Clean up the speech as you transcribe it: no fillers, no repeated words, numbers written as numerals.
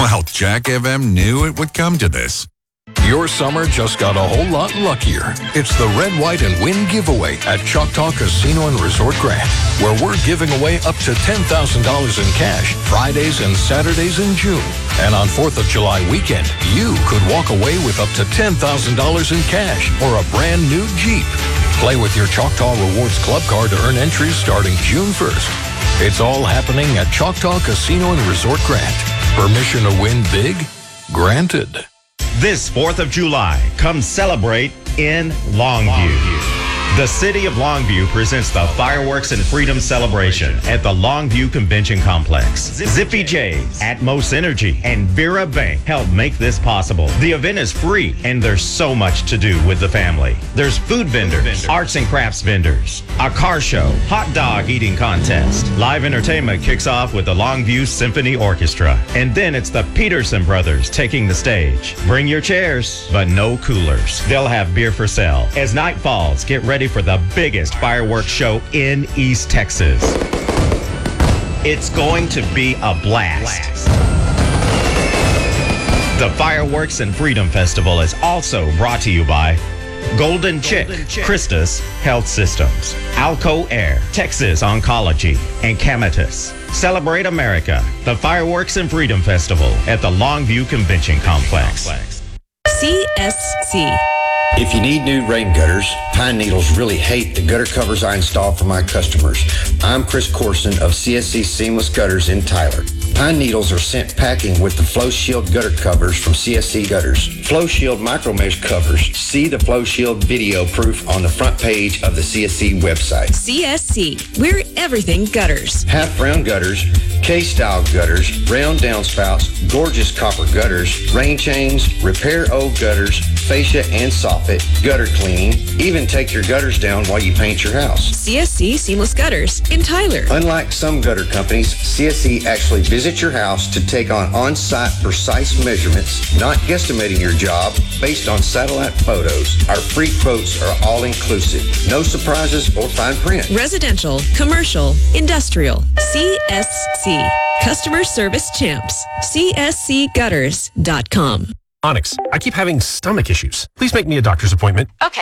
Well, Jack FM knew it would come to this. Your summer just got a whole lot luckier. It's the Red, White, and Win giveaway at Choctaw Casino and Resort Grant, where we're giving away up to $10,000 in cash Fridays and Saturdays in June. And on 4th of July weekend, you could walk away with up to $10,000 in cash or a brand new Jeep. Play with your Choctaw Rewards Club card to earn entries starting June 1st. It's all happening at Choctaw Casino and Resort Grant. Permission to win big? Granted. This 4th of July, come celebrate in Longview. The City of Longview presents the Fireworks and Freedom Celebration at the Longview Convention Complex. Zippy J's, Atmos Energy, and Vera Bank help make this possible. The event is free, and there's so much to do with the family. There's food vendors, arts and crafts vendors, a car show, hot dog eating contest. Live entertainment kicks off with the Longview Symphony Orchestra. And then it's the Peterson Brothers taking the stage. Bring your chairs, but no coolers. They'll have beer for sale. As night falls, get ready for the biggest fireworks show in East Texas. It's going to be a blast. The Fireworks and Freedom Festival is also brought to you by Golden Chick, Christus Health Systems, Alco Air, Texas Oncology, and Camatus. Celebrate America, the Fireworks and Freedom Festival at the Longview Convention Complex. CSC. If you need new rain gutters, Pine Needles really hate the gutter covers I install for my customers. I'm Chris Corson of CSC Seamless Gutters in Tyler. Pine Needles are sent packing with the Flow Shield gutter covers from CSC Gutters. Flow Shield micro mesh covers. See the Flow Shield video proof on the front page of the CSC website. CSC, we're everything gutters. Half round gutters, K-style gutters, round downspouts, gorgeous copper gutters, rain chains, repair old gutters, fascia and soffit, gutter cleaning, even take your gutters down while you paint your house. CSC Seamless Gutters in Tyler. Unlike some gutter companies, CSC actually visits your house to take on-site precise measurements, not guesstimating your job based on satellite photos. Our free quotes are all inclusive. No surprises or fine print. Residential, commercial, industrial. CSC. Customer Service Champs. CSCGutters.com. Onyx, I keep having stomach issues. Please make me a doctor's appointment. Okay.